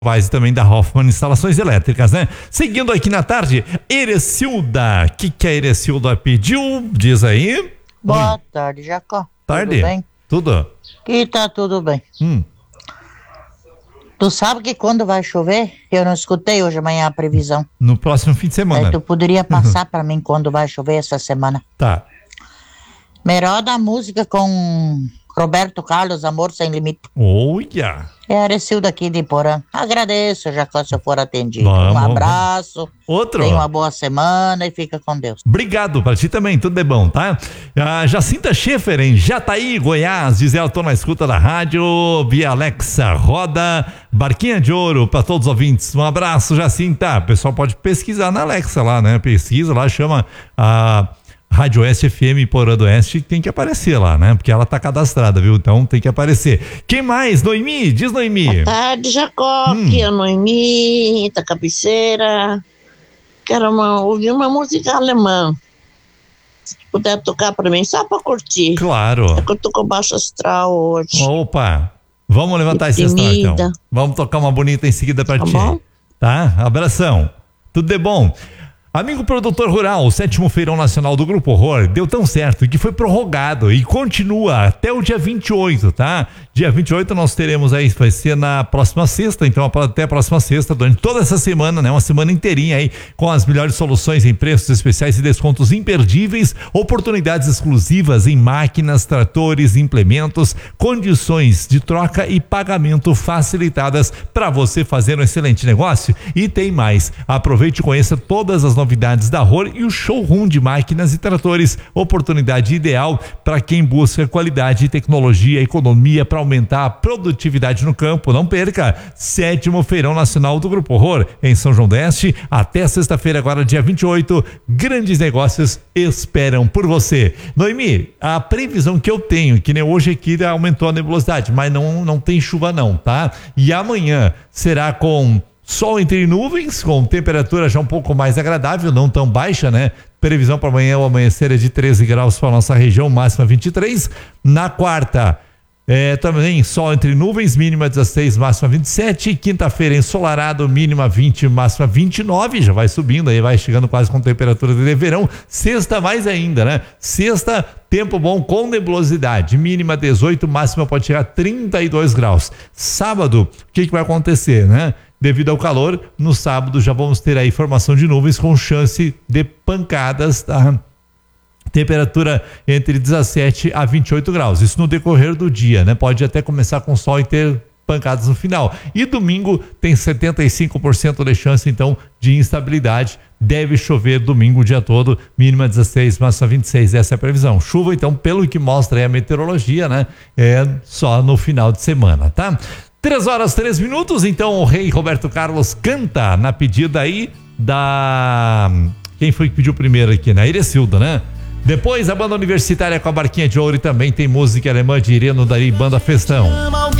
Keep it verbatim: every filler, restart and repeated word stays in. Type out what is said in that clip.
Vai também da Hoffman Instalações Elétricas, né? Seguindo aqui na tarde, Erecilda. O que, que a Erecilda pediu? Diz aí. Boa Oi. tarde, Jacó. Tarde. Tudo bem? Tudo? Que tá tudo bem. Hum. Tu sabe que quando vai chover? Eu não escutei hoje amanhã a previsão. No próximo fim de semana. Aí tu poderia passar pra mim quando vai chover essa semana. Tá. Melhor da música com Roberto Carlos, Amor Sem Limite. Olha. É a Arecilda aqui de Porã. Agradeço, Jacó, se eu for atendido. Vamos. Um abraço. Outro. Tenha uma boa semana e fica com Deus. Obrigado pra ti também, tudo de bom, tá? A Jacinta Schaefer em Jataí, Goiás, diz ela, tô na escuta da rádio, via Alexa, roda, Barquinha de Ouro pra todos os ouvintes. Um abraço, Jacinta. O pessoal pode pesquisar na Alexa lá, né? Pesquisa lá, chama a Rádio Oeste F M Porã do Oeste, tem que aparecer lá, né? Porque ela tá cadastrada, viu? Então tem que aparecer. Quem mais? Noemi? Diz, Noemi. Boa tarde, Jacó. Hum. Aqui é a Noemi, da cabeceira. Quero uma, ouvir uma música alemã. Se puder tocar pra mim, só pra curtir. Claro. É que eu tô com baixo astral hoje. Opa, vamos levantar esse astral então. Vamos tocar uma bonita em seguida pra Tá ti. bom? Tá? Abração. Tudo de bom. Amigo produtor rural, o sétimo Feirão Nacional do Grupo Horror deu tão certo que foi prorrogado e continua até o dia vinte e oito, tá? Dia vinte e oito nós teremos aí, vai ser na próxima sexta, então até a próxima sexta, durante toda essa semana, né? Uma semana inteirinha aí, com as melhores soluções em preços especiais e descontos imperdíveis, oportunidades exclusivas em máquinas, tratores, implementos, condições de troca e pagamento facilitadas para você fazer um excelente negócio. E tem mais, aproveite e conheça todas as novidades da Horror e o showroom de máquinas e tratores, oportunidade ideal para quem busca qualidade, tecnologia, economia para aumentar a produtividade no campo. Não perca, sétimo Feirão Nacional do Grupo Horror em São João do Oeste, até sexta-feira agora dia vinte e oito, grandes negócios esperam por você. Noemi, a previsão que eu tenho, que nem hoje aqui aumentou a nebulosidade, mas não, não tem chuva não, tá? E amanhã será com sol entre nuvens, com temperatura já um pouco mais agradável, não tão baixa, né? Previsão para amanhã, o amanhecer é de treze graus para nossa região, máxima vinte e três. Na quarta, é, também sol entre nuvens, mínima dezesseis, máxima vinte e sete. Quinta-feira ensolarado, mínima vinte, máxima vinte e nove. Já vai subindo, aí vai chegando quase com temperatura de verão. Sexta mais ainda, né? Sexta, tempo bom com nebulosidade, mínima dezoito, máxima pode chegar a trinta e dois graus. Sábado, o que que vai acontecer, né? Devido ao calor, no sábado já vamos ter aí formação de nuvens com chance de pancadas, tá? Temperatura entre dezessete a vinte e oito graus. Isso no decorrer do dia, né? Pode até começar com sol e ter pancadas no final. E domingo tem setenta e cinco por cento de chance, então, de instabilidade. Deve chover domingo o dia todo, mínima dezesseis, máxima vinte e seis. Essa é a previsão. Chuva, então, pelo que mostra aí a meteorologia, né? É só no final de semana, tá? Três horas, três minutos, então o rei Roberto Carlos canta na pedida aí da... Quem foi que pediu primeiro aqui, né? Erecilda, né? Depois a banda universitária com a Barquinha de Ouro e também tem música alemã de Ireno Dari, banda Festão.